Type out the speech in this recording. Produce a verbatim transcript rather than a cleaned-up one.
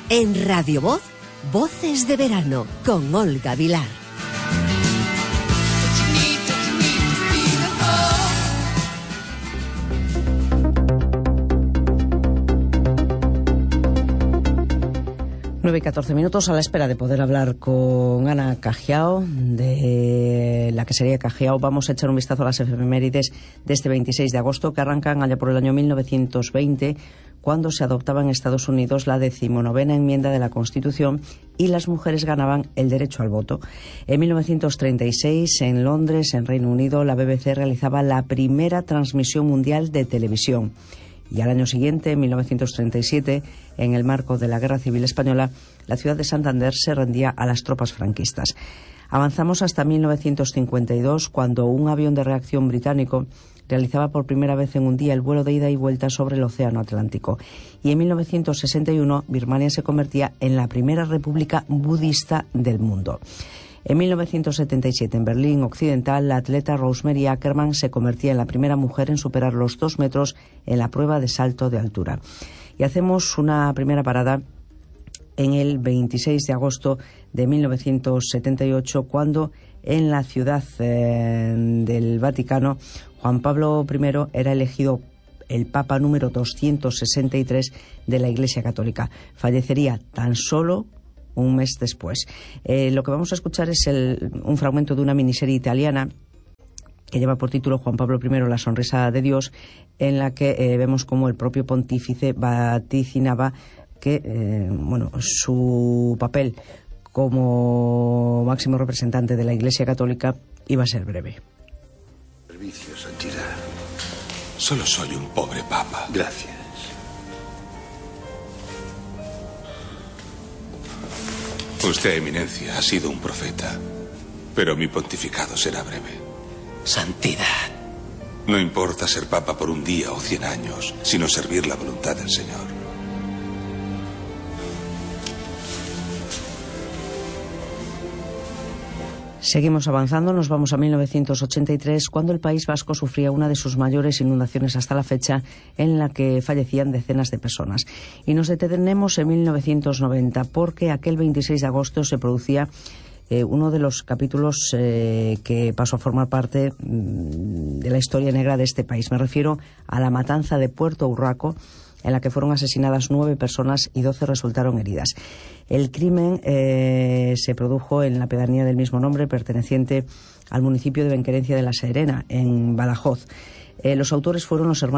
En Radio Voz, Voces de Verano, con Olga Vilar. nueve y catorce minutos, a la espera de poder hablar con Ana Cajiao, de la que sería Cajiao. Vamos a echar un vistazo a las efemérides de este veintiséis de agosto, que arrancan allá por el año mil novecientos veinte, cuando se adoptaba en Estados Unidos la decimonovena enmienda de la Constitución y las mujeres ganaban el derecho al voto. En mil novecientos treinta y seis, en Londres, en Reino Unido, la B B C realizaba la primera transmisión mundial de televisión. Y al año siguiente, en mil novecientos treinta y siete, en el marco de la Guerra Civil Española, la ciudad de Santander se rendía a las tropas franquistas. Avanzamos hasta mil novecientos cincuenta y dos, cuando un avión de reacción británico realizaba por primera vez en un día el vuelo de ida y vuelta sobre el Océano Atlántico. Y en mil novecientos sesenta y uno, Birmania se convertía en la primera república budista del mundo. En mil novecientos setenta y siete, en Berlín Occidental, la atleta Rosemary Ackerman se convertía en la primera mujer en superar los dos metros en la prueba de salto de altura. Y hacemos una primera parada en el veintiséis de agosto de mil novecientos setenta y ocho, cuando en la ciudad eh, del Vaticano, Juan Pablo primero era elegido el Papa número doscientos sesenta y tres de la Iglesia Católica. Fallecería tan solo un mes después. Eh, lo que vamos a escuchar es el, un fragmento de una miniserie italiana que lleva por título Juan Pablo primero, la sonrisa de Dios, en la que eh, vemos cómo el propio pontífice vaticinaba que eh, bueno, su papel como máximo representante de la Iglesia Católica iba a ser breve. Servicio, santidad. Solo soy un pobre papa. Gracias. Usted, eminencia, ha sido un profeta, pero mi pontificado será breve. Santidad. No importa ser papa por un día o cien años, sino servir la voluntad del Señor. Seguimos avanzando, nos vamos a mil novecientos ochenta y tres, cuando el País Vasco sufría una de sus mayores inundaciones hasta la fecha, en la que fallecían decenas de personas. Y nos detenemos en mil novecientos noventa, porque aquel veintiséis de agosto se producía eh, uno de los capítulos eh, que pasó a formar parte mmm, de la historia negra de este país. Me refiero a la matanza de Puerto Urraco, en la que fueron asesinadas nueve personas y doce resultaron heridas. El crimen eh, se produjo en la pedanía del mismo nombre, perteneciente al municipio de Benquerencia de la Serena, en Badajoz. Eh, los autores fueron los hermanos